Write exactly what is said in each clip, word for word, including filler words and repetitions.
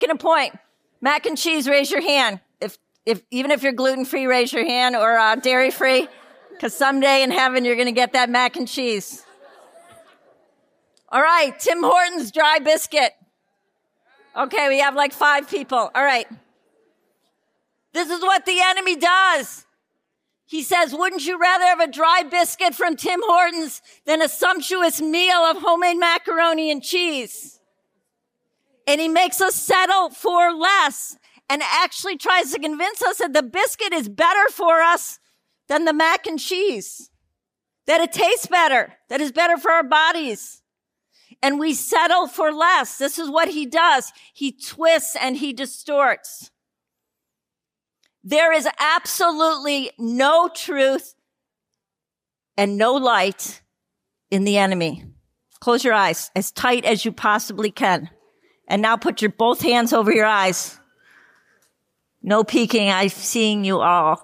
making a point. Mac and cheese, raise your hand. If, if, even if you're gluten-free, raise your hand, or uh, dairy-free, because someday in heaven you're going to get that mac and cheese. All right, Tim Hortons dry biscuit. Okay, we have like five people. All right. This is what the enemy does. He says, wouldn't you rather have a dry biscuit from Tim Hortons than a sumptuous meal of homemade macaroni and cheese? And he makes us settle for less and actually tries to convince us that the biscuit is better for us than the mac and cheese, that it tastes better, that is better for our bodies. And we settle for less. This is what he does. He twists and he distorts. There is absolutely no truth and no light in the enemy. Close your eyes as tight as you possibly can. And now put your both hands over your eyes. No peeking. I'm seeing you all.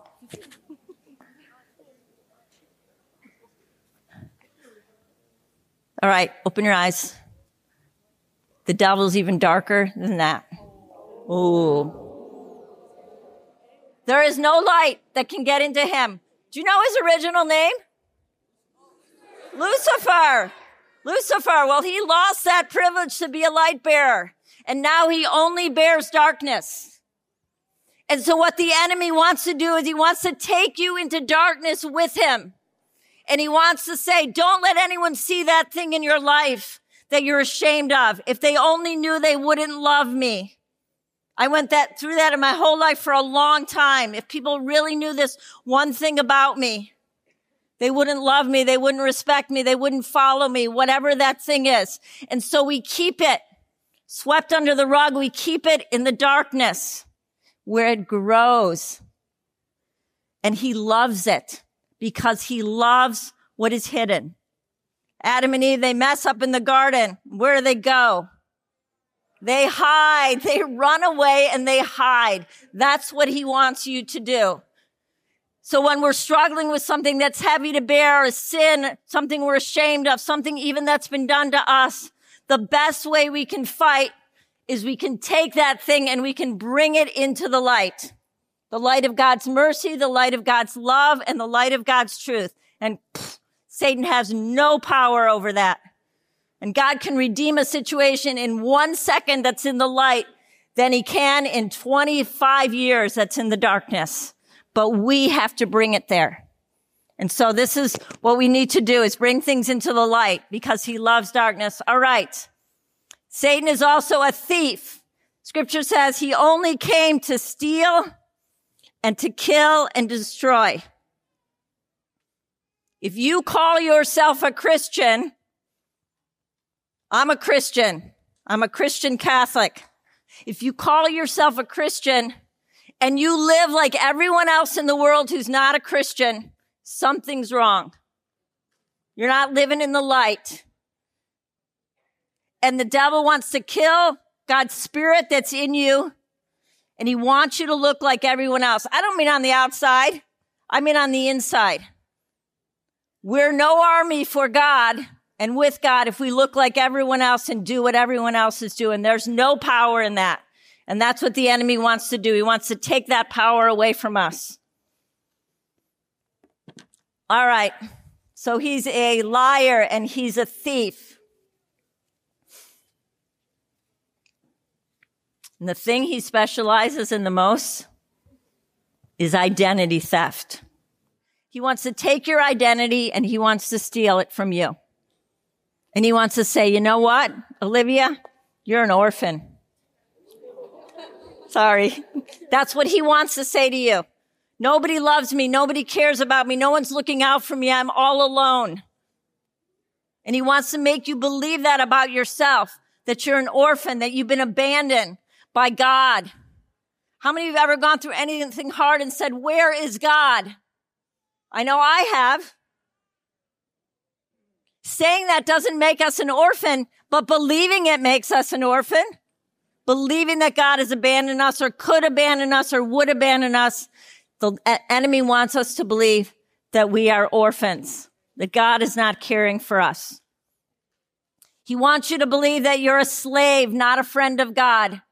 All right, open your eyes. The devil's even darker than that. Ooh. There is no light that can get into him. Do you know his original name? Lucifer. Lucifer. Well, he lost that privilege to be a light bearer, and now he only bears darkness. And so what the enemy wants to do is he wants to take you into darkness with him. And he wants to say, don't let anyone see that thing in your life that you're ashamed of. If they only knew, they wouldn't love me. I went that through that in my whole life for a long time. If people really knew this one thing about me, they wouldn't love me. They wouldn't respect me. They wouldn't follow me, whatever that thing is. And so we keep it swept under the rug. We keep it in the darkness where it grows. And he loves it, because he loves what is hidden. Adam and Eve, they mess up in the garden. Where do they go? They hide. They run away and they hide. That's what he wants you to do. So when we're struggling with something that's heavy to bear, a sin, something we're ashamed of, something even that's been done to us, the best way we can fight is we can take that thing and we can bring it into the light. The light of God's mercy, the light of God's love, and the light of God's truth. And pff, Satan has no power over that. And God can redeem a situation in one second that's in the light than he can in twenty-five years that's in the darkness. But we have to bring it there. And so this is what we need to do, is bring things into the light, because he loves darkness. All right. Satan is also a thief. Scripture says he only came to steal and to kill and destroy. If you call yourself a Christian, I'm a Christian. I'm a Christian Catholic. If you call yourself a Christian and you live like everyone else in the world who's not a Christian, something's wrong. You're not living in the light. And the devil wants to kill God's spirit that's in you. And he wants you to look like everyone else. I don't mean on the outside. I mean on the inside. We're no army for God and with God if we look like everyone else and do what everyone else is doing. There's no power in that. And that's what the enemy wants to do. He wants to take that power away from us. All right. So he's a liar and he's a thief. And the thing he specializes in the most is identity theft. He wants to take your identity and he wants to steal it from you. And he wants to say, you know what, Olivia, you're an orphan. Sorry. That's what he wants to say to you. Nobody loves me. Nobody cares about me. No one's looking out for me. I'm all alone. And he wants to make you believe that about yourself, that you're an orphan, that you've been abandoned by God. How many of you have ever gone through anything hard and said, where is God? I know I have. Saying that doesn't make us an orphan, but believing it makes us an orphan. Believing that God has abandoned us or could abandon us or would abandon us. The enemy wants us to believe that we are orphans, that God is not caring for us. He wants you to believe that you're a slave, not a friend of God.